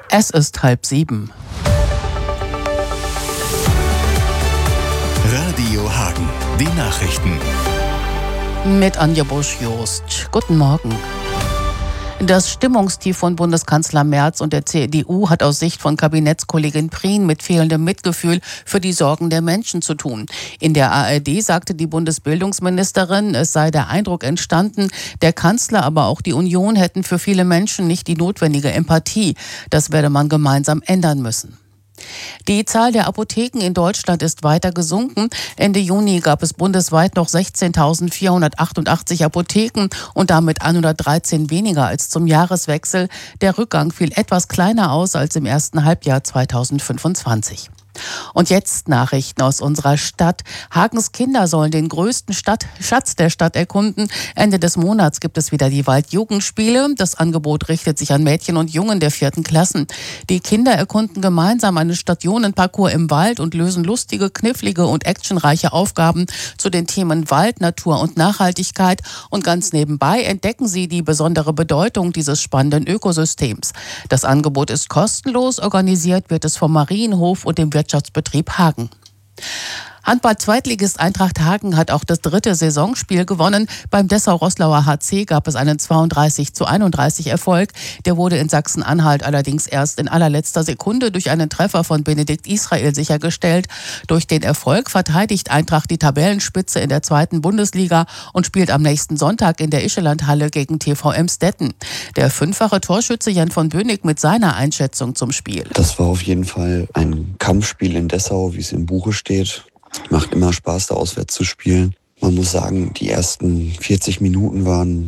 Es ist 6:30. Radio Hagen, die Nachrichten. Mit Anja Busch-Jost. Guten Morgen. Das Stimmungstief von Bundeskanzler Merz und der CDU hat aus Sicht von Kabinettskollegin Prien mit fehlendem Mitgefühl für die Sorgen der Menschen zu tun. In der ARD sagte die Bundesbildungsministerin, es sei der Eindruck entstanden, der Kanzler, aber auch die Union hätten für viele Menschen nicht die notwendige Empathie. Das werde man gemeinsam ändern müssen. Die Zahl der Apotheken in Deutschland ist weiter gesunken. Ende Juni gab es bundesweit noch 16.488 Apotheken und damit 113 weniger als zum Jahreswechsel. Der Rückgang fiel etwas kleiner aus als im ersten Halbjahr 2025. Und jetzt Nachrichten aus unserer Stadt. Hagens Kinder sollen den größten Schatz der Stadt erkunden. Ende des Monats gibt es wieder die Waldjugendspiele. Das Angebot richtet sich an Mädchen und Jungen der 4. Klassen. Die Kinder erkunden gemeinsam einen Stationenparcours im Wald und lösen lustige, knifflige und actionreiche Aufgaben zu den Themen Wald, Natur und Nachhaltigkeit. Und ganz nebenbei entdecken sie die besondere Bedeutung dieses spannenden Ökosystems. Das Angebot ist kostenlos. Organisiert wird es vom Marienhof und dem Wirtschaftsbetrieb Hagen. Handball-Zweitligist Eintracht Hagen hat auch das 3. Saisonspiel gewonnen. Beim Dessau-Roßlauer HC gab es einen 32:31 Erfolg. Der wurde in Sachsen-Anhalt allerdings erst in allerletzter Sekunde durch einen Treffer von Benedikt Israel sichergestellt. Durch den Erfolg verteidigt Eintracht die Tabellenspitze in der 2. Bundesliga und spielt am nächsten Sonntag in der Ischelandhalle gegen TV Emstetten. Der 5-fache Torschütze Jan von Bönig mit seiner Einschätzung zum Spiel. Das war auf jeden Fall ein Kampfspiel in Dessau, wie es im Buche steht. Macht immer Spaß, da auswärts zu spielen. Man muss sagen, die ersten 40 Minuten waren